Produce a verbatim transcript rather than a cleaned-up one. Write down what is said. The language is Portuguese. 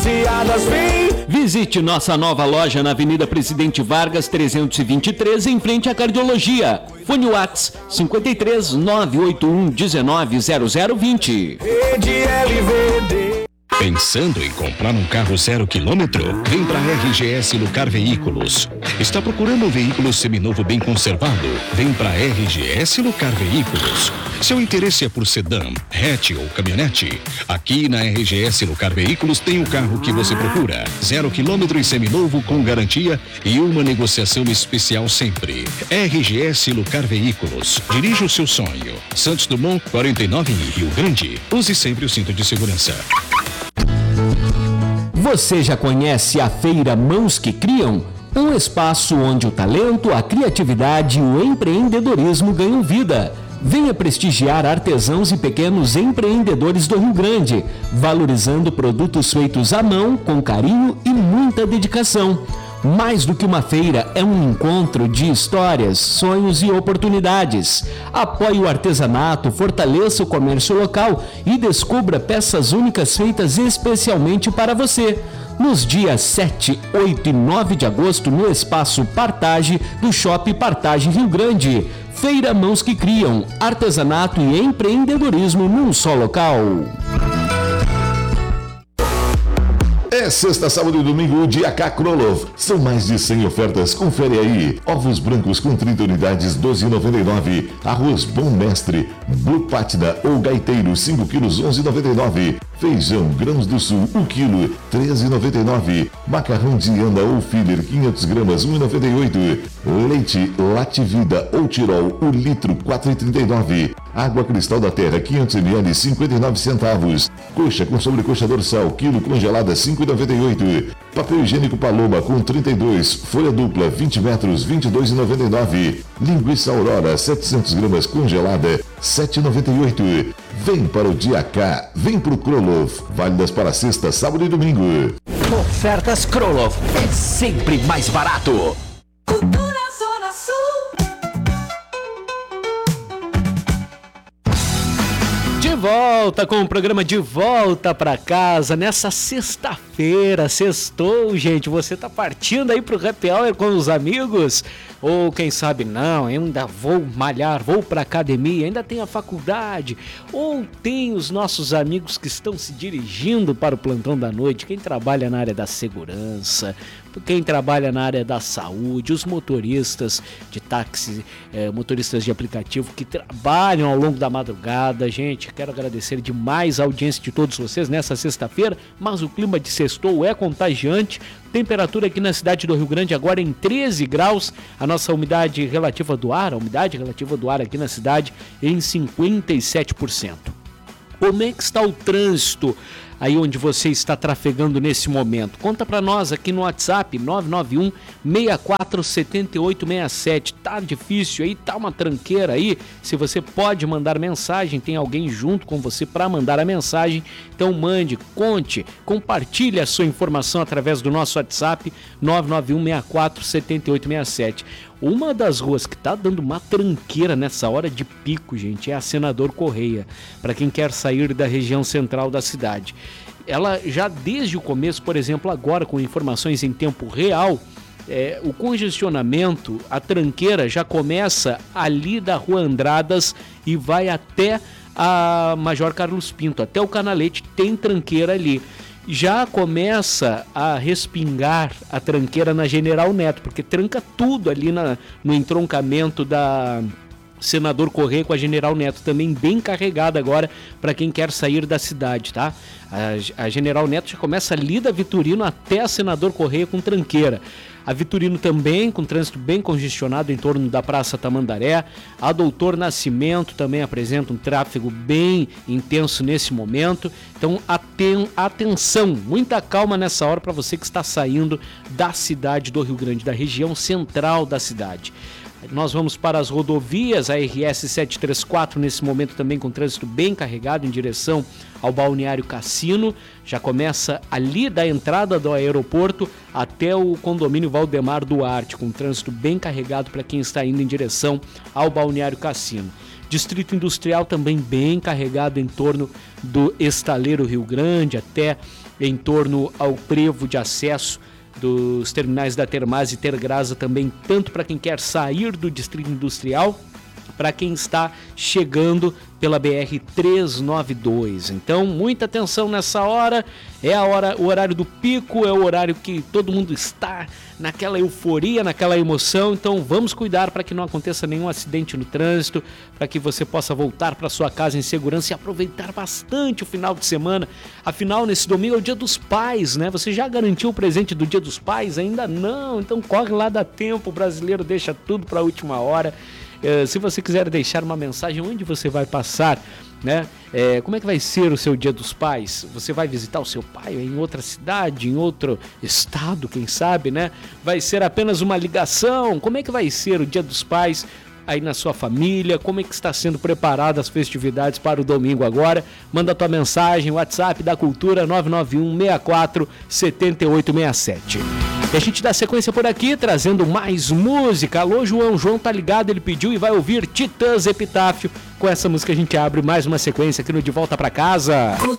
Visite nossa nova loja na Avenida Presidente Vargas trezentos e vinte e três, em frente à Cardiologia. Fone Whats cinco três nove oito um um nove zero zero dois zero. Pensando em comprar um carro zero quilômetro? Vem para a R G S Lucar Veículos. Está procurando um veículo seminovo bem conservado? Vem para a R G S Lucar Veículos. Seu interesse é por sedã, hatch ou caminhonete? Aqui na R G S Lucar Veículos tem o carro que você procura. Zero quilômetro e seminovo com garantia e uma negociação especial sempre. R G S Lucar Veículos. Dirija o seu sonho. Santos Dumont, quarenta e nove em Rio Grande. Use sempre o cinto de segurança. Você já conhece a Feira Mãos que Criam? Um espaço onde o talento, a criatividade e o empreendedorismo ganham vida. Venha prestigiar artesãos e pequenos empreendedores do Rio Grande, valorizando produtos feitos à mão, com carinho e muita dedicação. Mais do que uma feira, é um encontro de histórias, sonhos e oportunidades. Apoie o artesanato, fortaleça o comércio local e descubra peças únicas feitas especialmente para você. Nos dias sete, oito e nove de agosto, no Espaço Partage do Shopping Partage Rio Grande. Feira Mãos que Criam, artesanato e empreendedorismo num só local. É sexta, sábado e domingo, o Dia K Krolov. São mais de cem ofertas, confere aí. Ovos brancos com trinta unidades, doze reais e noventa e nove centavos. Arroz Bom Mestre, Blue Patna ou Gaiteiro, cinco quilos, onze reais e noventa e nove centavos. Feijão Grãos do Sul, um quilo, treze reais e noventa e nove centavos. Macarrão de Anda ou Filler, quinhentas gramas, um real e noventa e oito centavos. Leite Lativida ou Tirol, o litro, quatro reais e trinta e nove centavos. Água Cristal da Terra, quinhentos mililitros, cinquenta e nove centavos. Coxa com sobrecoxa dorsal, quilo congelada, cinco reais e noventa e oito centavos. Papel higiênico Paloma com trinta e dois, folha dupla, vinte metros, vinte e dois reais e noventa e nove centavos. Linguiça Aurora, setecentas gramas congelada, sete reais e noventa e oito centavos. Vem para o Dia K, vem pro Krolov. Válidas para sexta, sábado e domingo. Ofertas Krolov é sempre mais barato. Cultura Zona Sul. De volta com o programa De Volta Pra Casa, nessa sexta-feira, sextou, gente, você tá partindo aí pro happy hour com os amigos? Ou quem sabe não, ainda vou malhar, vou pra academia, ainda tem a faculdade, ou tem os nossos amigos que estão se dirigindo para o plantão da noite, quem trabalha na área da segurança, quem trabalha na área da saúde, os motoristas de táxi, eh, motoristas de aplicativo que trabalham ao longo da madrugada. Gente, quero agradecer demais a audiência de todos vocês nessa sexta-feira, mas o clima de sextou é contagiante. Temperatura aqui na cidade do Rio Grande agora em treze graus, a nossa umidade relativa do ar, a umidade relativa do ar aqui na cidade em cinquenta e sete por cento. Como é que está o trânsito aí onde você está trafegando nesse momento? Conta para nós aqui no WhatsApp nove nove um, seis quatro sete oito seis sete. Tá difícil aí, tá uma tranqueira aí? Se você pode mandar mensagem, tem alguém junto com você para mandar a mensagem, então mande, conte, compartilhe a sua informação através do nosso WhatsApp nove nove um, seis quatro sete oito seis sete. Uma das ruas que tá dando uma tranqueira nessa hora de pico, gente, é a Senador Correia, para quem quer sair da região central da cidade. Ela já desde o começo, por exemplo, agora com informações em tempo real, é, o congestionamento, a tranqueira já começa ali da Rua Andradas e vai até a Major Carlos Pinto, até o Canalete tem tranqueira ali. Já começa a respingar a tranqueira na General Neto, porque tranca tudo ali na, no entroncamento da Senador Correia com a General Neto, também bem carregada agora para quem quer sair da cidade, tá? A, a General Neto já começa ali da Vitorino até a Senador Correia com tranqueira. A Vitorino também com trânsito bem congestionado em torno da Praça Tamandaré. A Doutor Nascimento também apresenta um tráfego bem intenso nesse momento. Então aten- atenção, muita calma nessa hora para você que está saindo da cidade do Rio Grande, da região central da cidade. Nós vamos para as rodovias, a R S setecentos e trinta e quatro nesse momento também com trânsito bem carregado em direção ao Balneário Cassino. Já começa ali da entrada do aeroporto até o condomínio Valdemar Duarte, com trânsito bem carregado para quem está indo em direção ao Balneário Cassino. Distrito Industrial também bem carregado em torno do Estaleiro Rio Grande até em torno ao trevo de acesso dos terminais da Termaz e Tergrasa também, tanto para quem quer sair do distrito industrial, para quem está chegando pela B R trezentos e noventa e dois. Então, muita atenção nessa hora. É a hora, o horário do pico, é o horário que todo mundo está naquela euforia, naquela emoção. Então, vamos cuidar para que não aconteça nenhum acidente no trânsito, para que você possa voltar para sua casa em segurança e aproveitar bastante o final de semana. Afinal, nesse domingo é o Dia dos Pais, né? Você já garantiu o presente do Dia dos Pais? Ainda não. Então, corre lá, dá tempo. O brasileiro deixa tudo para a última hora. Uh, se você quiser deixar uma mensagem, onde você vai passar, né? É, como é que vai ser o seu Dia dos Pais? Você vai visitar o seu pai em outra cidade, em outro estado, quem sabe, né? Vai ser apenas uma ligação? Como é que vai ser o Dia dos Pais aí na sua família? Como é que está sendo preparada as festividades para o domingo agora? Manda a tua mensagem, WhatsApp da Cultura nove nove um, seis quatro, sete oito seis sete. E a gente dá sequência por aqui, trazendo mais música. Alô, João. João tá ligado, ele pediu e vai ouvir Titãs Epitáfio. Com essa música a gente abre mais uma sequência aqui no De Volta Pra Casa.